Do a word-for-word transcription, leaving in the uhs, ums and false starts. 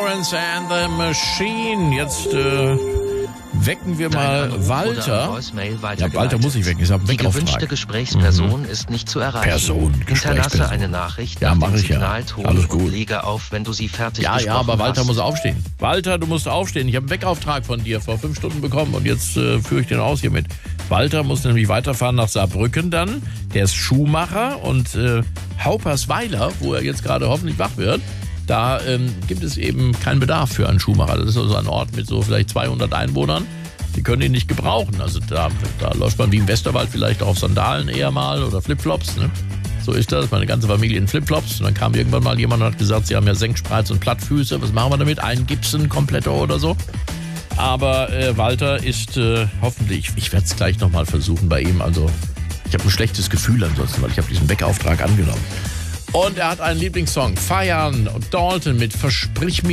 Florence and the Machine. Jetzt äh, wecken wir mal Walter. Ja, Walter muss ich wecken. Ich habe einen Die Weckauftrag. gewünschte Gesprächsperson mhm. ist nicht zu erreichen. Person, Hinterlasse eine Nachricht ja, nach mach dem ich ja. Signalton Alles gut. und lege auf, wenn du sie fertig Ja, gesprochen ja, aber Walter hast. muss aufstehen. Walter, du musst aufstehen. Ich habe einen Weckauftrag von dir vor fünf Stunden bekommen und jetzt äh, führe ich den aus hiermit. Walter muss nämlich weiterfahren nach Saarbrücken dann. Der ist Schuhmacher und äh, Haupersweiler, wo er jetzt gerade hoffentlich wach wird. Da ähm, gibt es eben keinen Bedarf für einen Schuhmacher. Das ist also ein Ort mit so vielleicht zweihundert Einwohnern. Die können ihn nicht gebrauchen. Also da, da läuft man wie im Westerwald vielleicht auf Sandalen eher mal oder Flipflops. Ne? So ist das. Meine ganze Familie in Flipflops. Und dann kam irgendwann mal jemand und hat gesagt, sie haben ja Senkspreiz und Plattfüße. Was machen wir damit? Einen Gibson kompletter oder so? Aber äh, Walter ist äh, hoffentlich, ich werde es gleich nochmal versuchen bei ihm. Also ich habe ein schlechtes Gefühl ansonsten, weil ich habe diesen Weckauftrag angenommen. Und er hat einen Lieblingssong, Feiern und Dalton mit Versprich mir.